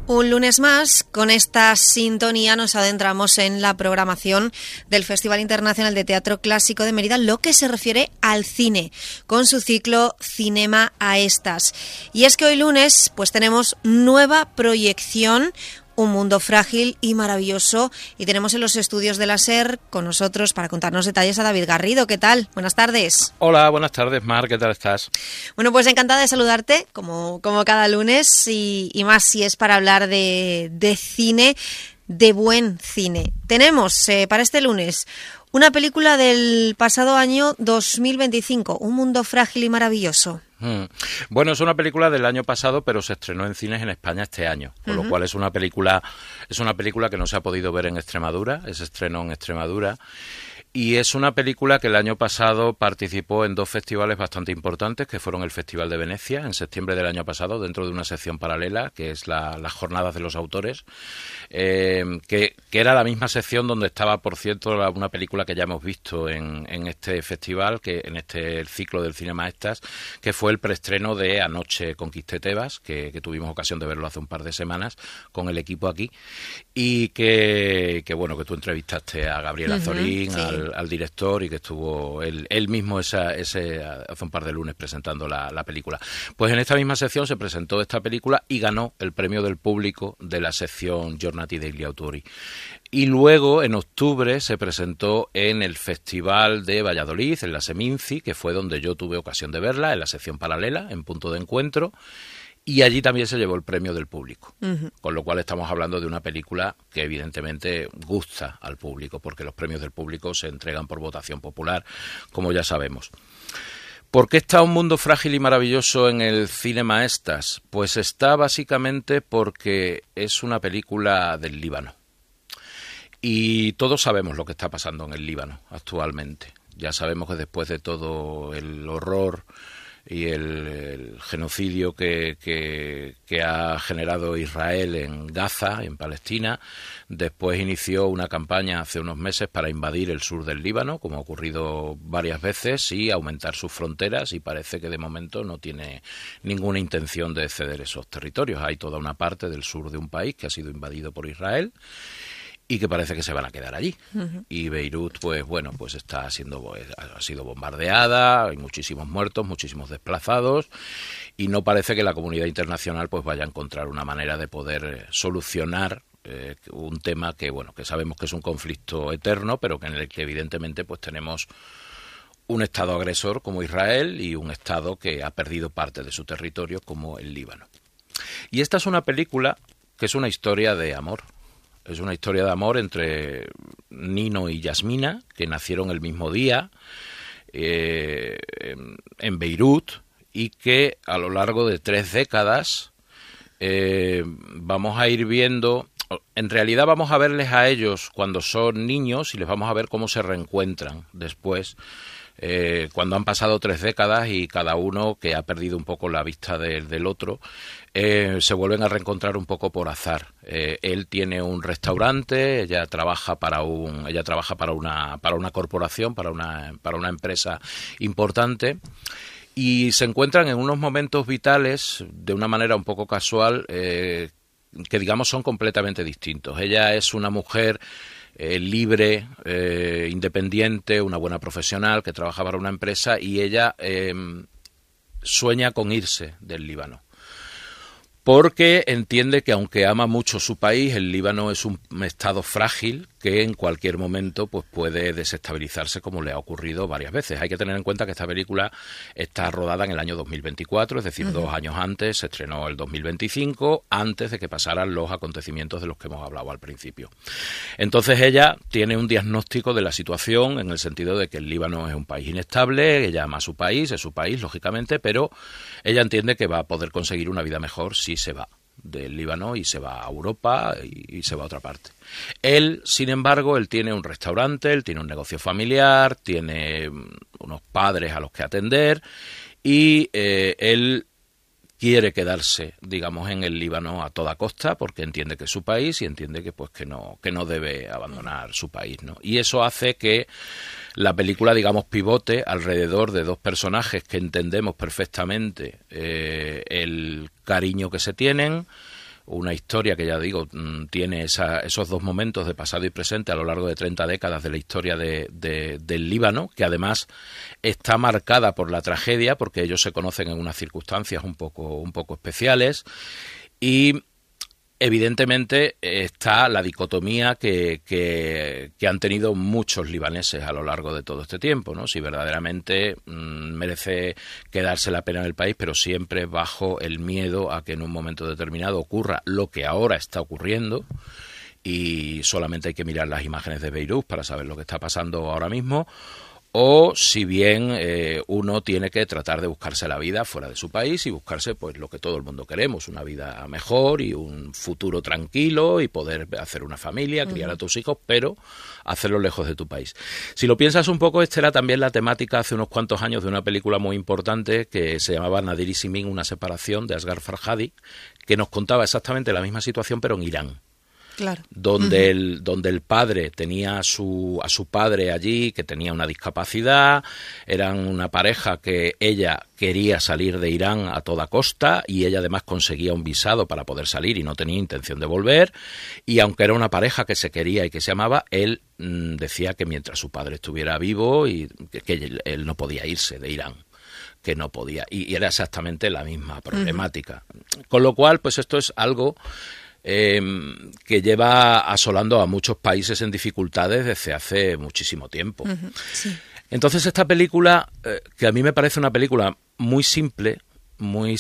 Un lunes más, con esta sintonía nos adentramos en la programación del Festival Internacional de Teatro Clásico de Mérida, lo que se refiere al cine, con su ciclo Cinema a Estas. Y es que hoy lunes pues tenemos nueva proyección, Un mundo frágil y maravilloso, y tenemos en los estudios de la SER con nosotros para contarnos detalles a David Garrido. ¿Qué tal? Buenas tardes. Hola, buenas tardes, Mar, ¿qué tal estás? Bueno, pues encantada de saludarte, como cada lunes, y más si es para hablar de cine, de buen cine. Tenemos para este lunes una película del pasado año 2025, Un mundo frágil y maravilloso. Bueno, es una película del año pasado, pero se estrenó en cines en España este año, con lo cual es una película que no se ha podido ver en Extremadura, se estrenó en Extremadura. Y es una película que el año pasado participó en dos festivales bastante importantes, que fueron el Festival de Venecia, en septiembre del año pasado, dentro de una sección paralela, que es las Jornadas de los Autores, que era la misma sección donde estaba, por cierto, una película que ya hemos visto en este festival, en este ciclo del Cinema a Estas, que fue el preestreno de Anoche conquisté Tebas, que tuvimos ocasión de verlo hace un par de semanas con el equipo aquí, y que tú entrevistaste a Gabriel Azorín, sí, al director, y que estuvo él mismo hace un par de lunes presentando la película. Pues en esta misma sección se presentó esta película y ganó el premio del público de la sección Giornati degli Autori. Y luego, en octubre, se presentó en el Festival de Valladolid, en la Seminci, que fue donde yo tuve ocasión de verla, en la sección paralela, en Punto de Encuentro. Y allí también se llevó el premio del público, con lo cual estamos hablando de una película que evidentemente gusta al público, porque los premios del público se entregan por votación popular, como ya sabemos. ¿Por qué está Un mundo frágil y maravilloso en el Cinema a Estas? Pues está básicamente porque es una película del Líbano. Y todos sabemos lo que está pasando en el Líbano actualmente. Ya sabemos que después de todo el horror y el genocidio que ha generado Israel en Gaza, en Palestina, después inició una campaña hace unos meses para invadir el sur del Líbano, como ha ocurrido varias veces, y aumentar sus fronteras, y parece que de momento no tiene ninguna intención de ceder esos territorios. Hay toda una parte del sur de un país que ha sido invadido por Israel y que parece que se van a quedar allí. Y Beirut, pues ha sido bombardeada, hay muchísimos muertos, muchísimos desplazados, y no parece que la comunidad internacional pues vaya a encontrar una manera de poder solucionar un tema que sabemos que es un conflicto eterno, pero que en el que evidentemente pues tenemos un Estado agresor como Israel y un Estado que ha perdido parte de su territorio como el Líbano. Y esta es una película que es una historia de amor. Es una historia de amor entre Nino y Yasmina, que nacieron el mismo día en Beirut, y que a lo largo de 3 décadas vamos a ir viendo. En realidad vamos a verles a ellos cuando son niños y les vamos a ver cómo se reencuentran después, cuando han pasado 3 décadas y cada uno, que ha perdido un poco la vista del otro, se vuelven a reencontrar un poco por azar. Él tiene un restaurante, ella trabaja para una corporación, para una empresa importante, y se encuentran en unos momentos vitales de una manera un poco casual, que digamos son completamente distintos. Ella es una mujer libre, independiente, una buena profesional que trabaja para una empresa, y ella sueña con irse del Líbano, porque entiende que aunque ama mucho su país, el Líbano es un estado frágil que en cualquier momento pues puede desestabilizarse, como le ha ocurrido varias veces. Hay que tener en cuenta que esta película está rodada en el año 2024, es decir, 2 años antes, se estrenó el 2025, antes de que pasaran los acontecimientos de los que hemos hablado al principio. Entonces ella tiene un diagnóstico de la situación, en el sentido de que el Líbano es un país inestable, ella ama su país, es su país, lógicamente, pero ella entiende que va a poder conseguir una vida mejor si se va del Líbano y se va a Europa y se va a otra parte. Él, sin embargo, él tiene un restaurante, él tiene un negocio familiar, tiene unos padres a los que atender, y él quiere quedarse, digamos, en el Líbano a toda costa, porque entiende que es su país y entiende que pues que no debe abandonar su país, ¿no? Y eso hace que la película, digamos, pivote alrededor de 2 personajes que entendemos perfectamente el cariño que se tienen, una historia que, ya digo, tiene esos dos momentos de pasado y presente a lo largo de 30 décadas de la historia del Líbano, que además está marcada por la tragedia, porque ellos se conocen en unas circunstancias un poco especiales, y evidentemente está la dicotomía que han tenido muchos libaneses a lo largo de todo este tiempo, ¿no? Si verdaderamente merece quedarse la pena en el país, pero siempre bajo el miedo a que en un momento determinado ocurra lo que ahora está ocurriendo, y solamente hay que mirar las imágenes de Beirut para saber lo que está pasando ahora mismo, o si bien uno tiene que tratar de buscarse la vida fuera de su país y buscarse pues lo que todo el mundo queremos, una vida mejor y un futuro tranquilo y poder hacer una familia, criar a tus hijos, pero hacerlo lejos de tu país. Si lo piensas un poco, esta era también la temática hace unos cuantos años de una película muy importante que se llamaba Nadir y Simin, una separación, de Asghar Farhadi, que nos contaba exactamente la misma situación pero en Irán. Claro. Donde el padre tenía a su padre allí, que tenía una discapacidad, eran una pareja que ella quería salir de Irán a toda costa y ella además conseguía un visado para poder salir y no tenía intención de volver, y aunque era una pareja que se quería y que se amaba, él decía que mientras su padre estuviera vivo y que él no podía irse de Irán, que no podía, y era exactamente la misma problemática. Con lo cual, pues esto es algo que lleva asolando a muchos países en dificultades desde hace muchísimo tiempo. Sí. Entonces esta película, que a mí me parece una película muy simple, muy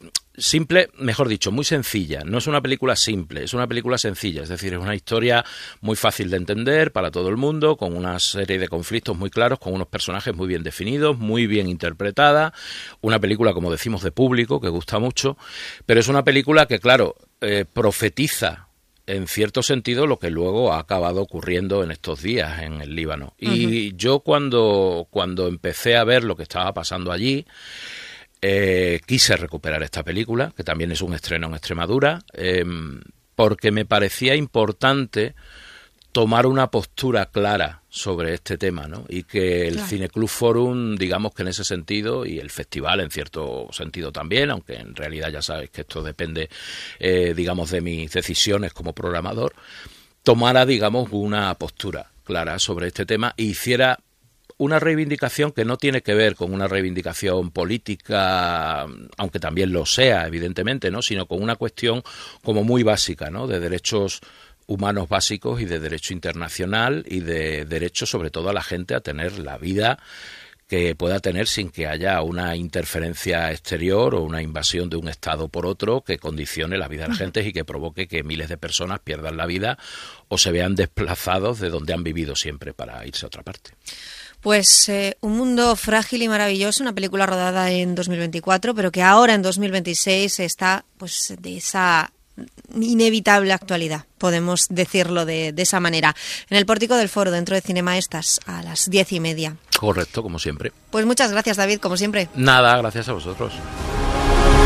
sencilla. No es una película simple, es una película sencilla. Es decir, es una historia muy fácil de entender para todo el mundo, con una serie de conflictos muy claros, con unos personajes muy bien definidos, muy bien interpretada. Una película, como decimos, de público, que gusta mucho. Pero es una película que, claro, profetiza en cierto sentido lo que luego ha acabado ocurriendo en estos días en el Líbano. Y yo cuando empecé a ver lo que estaba pasando allí, quise recuperar esta película, que también es un estreno en Extremadura, porque me parecía importante tomar una postura clara sobre este tema, ¿no? Y que el Cineclub Forum, digamos que en ese sentido, y el festival en cierto sentido también, aunque en realidad ya sabes que esto depende, digamos, de mis decisiones como programador, tomara, digamos, una postura clara sobre este tema e hiciera una reivindicación que no tiene que ver con una reivindicación política, aunque también lo sea, evidentemente, ¿no? Sino con una cuestión como muy básica, ¿no? De derechos humanos básicos y de derecho internacional y de derecho sobre todo a la gente a tener la vida que pueda tener sin que haya una interferencia exterior o una invasión de un Estado por otro que condicione la vida de la gente y que provoque que miles de personas pierdan la vida o se vean desplazados de donde han vivido siempre para irse a otra parte. Pues Un mundo frágil y maravilloso, una película rodada en 2024, pero que ahora en 2026 está pues de esa inevitable actualidad, podemos decirlo de esa manera. En el pórtico del Foro, dentro de Cinema Estas, a las 10:30. Correcto, como siempre. Pues muchas gracias, David, como siempre. Nada, gracias a vosotros.